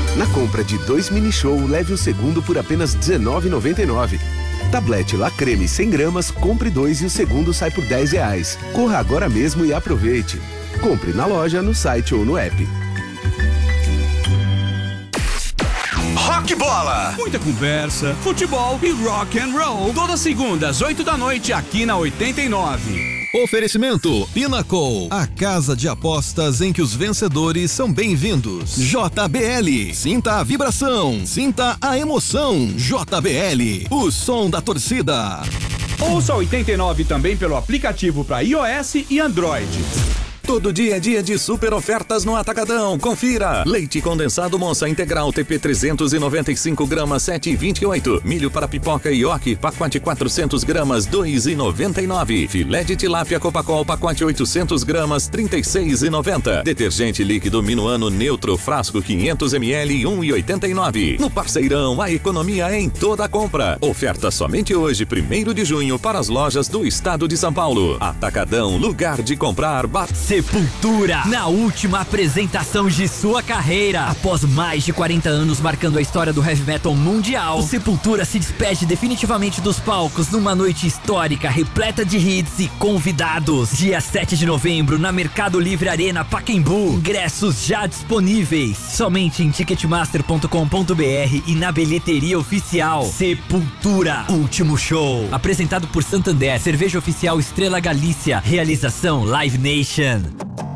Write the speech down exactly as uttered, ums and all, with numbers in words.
Na compra de dois mini show, leve o segundo por apenas dezenove reais e noventa e nove centavos. Tablete La Creme cem gramas, compre dois e o segundo sai por dez reais. Corra agora mesmo e aproveite. Compre na loja, no site ou no app. Rock Bola. Muita conversa, futebol e rock and roll. Todas segundas, oito da noite, aqui na oitenta e nove. Oferecimento Pinnacle, a casa de apostas em que os vencedores são bem-vindos. J B L, sinta a vibração, sinta a emoção. J B L, o som da torcida. Ouça oitenta e nove também pelo aplicativo para iOS e Android. Todo dia é dia de super ofertas no Atacadão. Confira. Leite condensado Monça Integral T P trezentos e noventa e cinco gramas, sete e vinte e oito. Milho para pipoca e Yoki, pacote quatrocentos gramas, dois e noventa e nove. Filé de tilápia Copacol, pacote oitocentos gramas, trinta e seis e noventa. Detergente líquido Minuano Neutro, frasco quinhentos mililitros, um e oitenta e nove. No Parceirão, a economia é em toda a compra. Oferta somente hoje, primeiro de junho, para as lojas do estado de São Paulo. Atacadão, lugar de comprar. Bat... Sepultura, na última apresentação de sua carreira. Após mais de quarenta anos marcando a história do heavy metal mundial, o Sepultura se despede definitivamente dos palcos numa noite histórica, repleta de hits e convidados. Dia sete de novembro, na Mercado Livre Arena Pacaembu. Ingressos já disponíveis, somente em ticketmaster ponto com ponto b r e na bilheteria oficial. Sepultura, último show. Apresentado por Santander, cerveja oficial Estrela Galícia. Realização Live Nation.